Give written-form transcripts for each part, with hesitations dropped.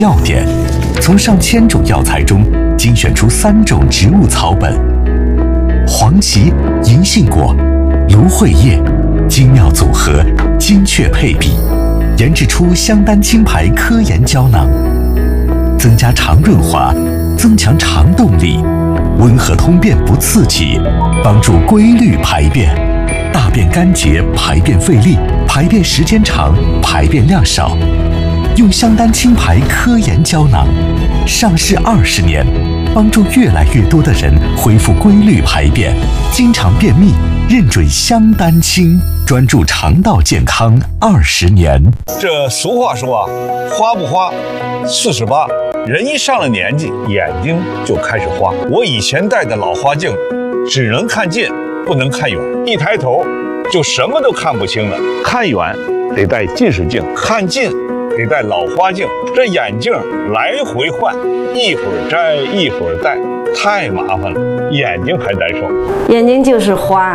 药典，从上千种药材中精选出3种植物草本，黄芪、银杏果、芦荟叶，精妙组合，精确配比，研制出香丹清牌科研胶囊，增加肠润滑，增强肠动力，温和通便不刺激，帮助规律排便，大便干结，排便费力，排便时间长，排便量少。用香丹清牌科研胶囊，上市20年，帮助越来越多的人恢复规律排便，经常便秘，认准香丹清，专注肠道健康20年。 这俗话说啊，花不花，48。人一上了年纪，眼睛就开始花。我以前戴的老花镜，只能看近，不能看远，一抬头就什么都看不清了。看远得戴近视镜，看近得戴老花镜，这眼镜来回换，一会儿摘一会儿戴，太麻烦了，眼睛还难受。 眼睛就是花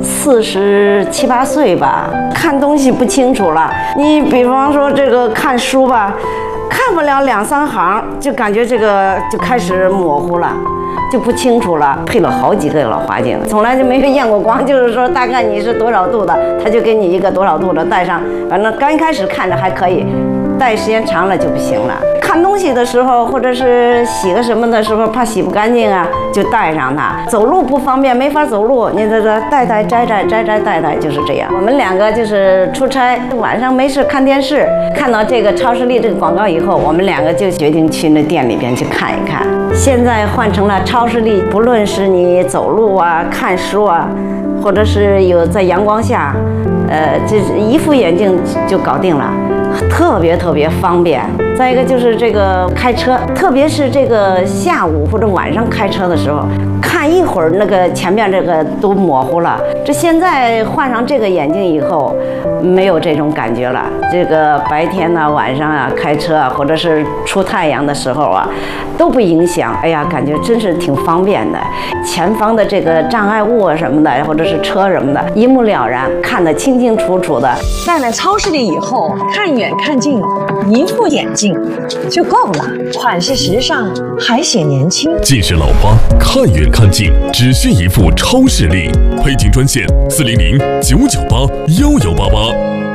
，47、8岁吧，看东西不清楚了。你比方说这个看书吧，看不了2、3行，就感觉这个就开始模糊了。就不清楚了，配了好几个老花镜，从来就没有验过光，就是说大概你是多少度的，他就给你一个多少度的戴上，反正刚开始看着还可以，戴时间长了就不行了。看东西的时候，或者是洗个什么的时候，怕洗不干净啊，就戴上它。走路不方便，没法走路，你这戴戴摘摘摘摘戴戴，就是这样。我们2个就是出差，晚上没事看电视，看到这个超视力这个广告以后，我们2个就决定去那店里边去看一看。现在换成了超视力，不论是你走路啊、看书啊，或者是有在阳光下，这一副眼镜就搞定了。特别方便。再一个就是这个开车，特别是这个下午或者晚上开车的时候，看一会儿那个前面这个都模糊了。这现在换上这个眼镜以后，没有这种感觉了。这个白天呢、晚上啊开车啊，或者是出太阳的时候啊，都不影响。哎呀，感觉真是挺方便的。前方的这个障碍物啊什么的，或者是车什么的，一目了然，看得清清楚楚的。 戴了超视力以后，看远看近，一副眼镜就够了，款式时尚，还显年轻。 近视老花，看远看近，只需一副超视力。配镜专线：400-998-1188。